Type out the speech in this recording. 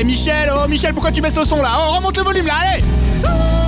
Michel, oh Michel, pourquoi tu baisses le son là? Oh, remonte le volume là, allez!